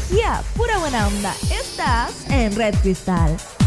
energía, pura buena onda. Estás en Red Cristal.